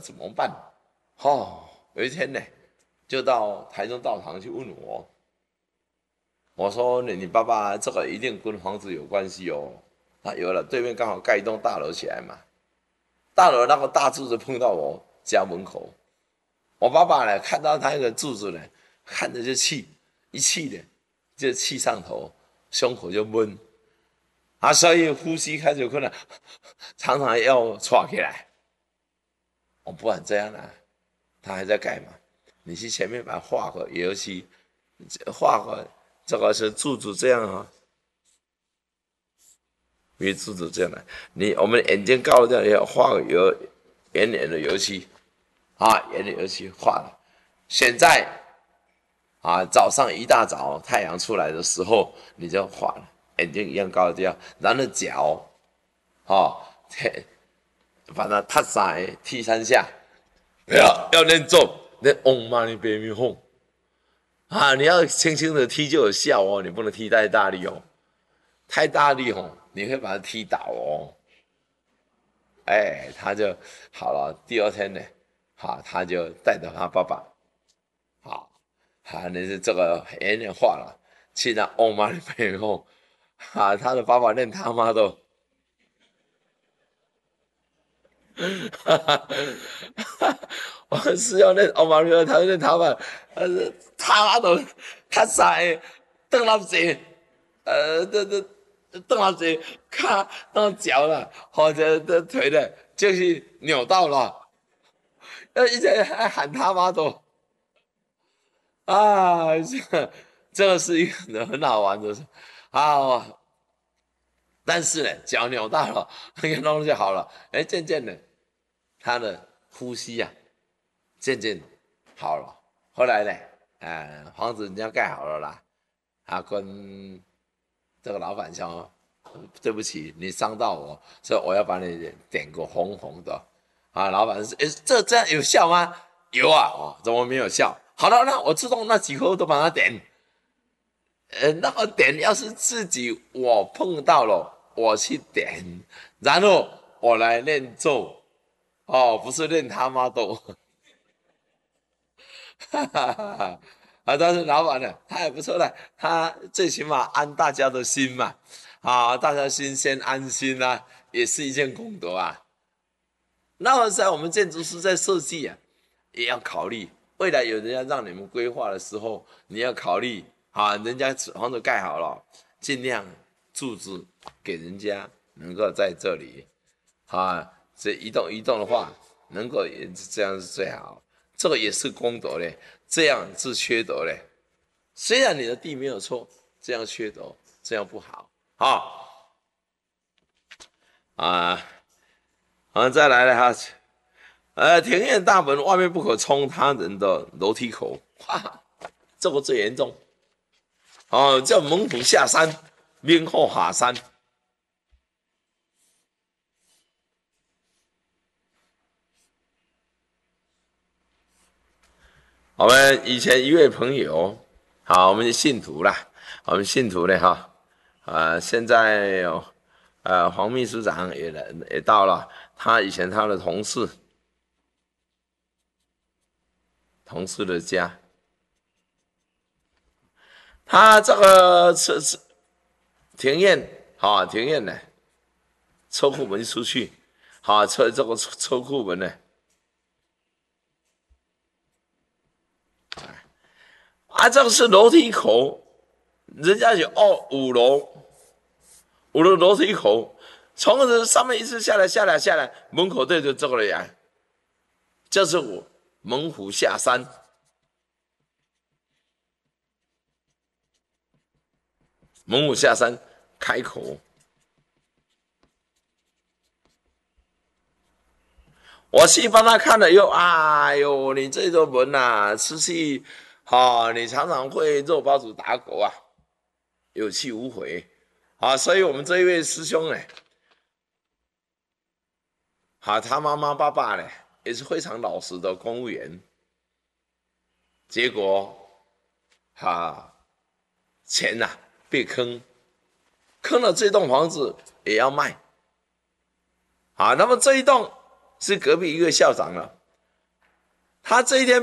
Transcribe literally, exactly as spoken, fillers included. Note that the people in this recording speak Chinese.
怎么办？哦，有一天呢，就到台中道堂去问我，我说你你爸爸这个一定跟房子有关系哦。啊，有了，对面刚好盖一栋大楼起来嘛，大楼那个大柱子碰到我家门口，我爸爸呢看到他那个柱子呢，看着就气，一气呢就气上头，胸口就闷，啊，所以呼吸开始有困难，常常要喘起来。我不管这样啦、啊，他还在盖嘛，你去前面把它画个油漆，画个这个是柱子这样啊，比如柱子这样的，你我们眼睛高这样要画个油圆圆的油漆啊，圆的油漆画了。现在啊，早上一大早太阳出来的时候，你就画了，眼睛一样高这样，然后脚啊，把它踏三踢三下，不要要念咒，念嗡嘛呢呗咪吽啊！你要轻轻的踢就有效哦，你不能踢太大力哦，太大力哦，你会把它踢倒哦。哎，他就好了。第二天呢，好，他就带着他爸爸，好，好，那是这个演演化了，去那嗡嘛呢呗咪吽，啊，他的爸爸念他妈的。我是要那奥马里奥，他那他们，呃，他妈的，他在邓老姐，呃，这这邓老姐卡到脚了，或者这腿的，就是扭到了，呃，一直还喊他妈的，啊，这这个是一个很好玩的事啊，但是呢，脚扭到了，那个东西好了，哎，渐渐的，他的呼吸呀、啊。渐渐好了，后来呢，呃，房子人家盖好了啦，他跟这个老板说，对不起，你伤到我，所以我要把你点个红红的。啊，老板说，诶，这这样有效吗？有啊，哦，怎么没有效？好了，那我自动那几颗都把它点。呃，那个点要是自己我碰到了，我去点，然后我来念咒，哦，不是念他妈的。哈哈哈啊，但是老板呢，他也不错的，他最起码安大家的心嘛，啊，大家心先安心啊，也是一件功德啊。那么在我们建筑师在设计啊，也要考虑未来有人家让你们规划的时候，你要考虑啊，人家房子盖好了，尽量柱子给人家能够在这里啊，这移动移动的话，能够也这样是最好。这个也是功德嘞，这样是缺德嘞。虽然你的地没有错，这样缺德，这样不好啊啊！好，再来了哈，呃，庭院大门外面不可冲他人的楼梯口，哈哈，这个最严重哦，叫猛虎下山，命后下山。我们以前一位朋友，好，我们信徒啦，我们信徒呢哈，啊、呃，现在有呃黄秘书长也来也到了，他以前他的同事，同事的家，他这个车车庭院，好、庭院呢，车库门出去，好、车这个车库门呢，啊，这个是楼梯口，人家有哦五楼。五楼楼梯口，从这上面一直下来，下来，下来，门口对着这个人，这是我猛虎下山。猛虎下山，开口，我去帮他看了又，哎呦，你这座门呐，吃气，啊，你常常会肉包子打狗啊，有气无回啊，所以我们这一位师兄呢，啊，他妈妈爸爸呢也是非常老实的公务员，结果，哈、啊，钱呐、啊、被坑，坑了这栋房子也要卖，啊，那么这一栋是隔壁一个校长了， 他这一天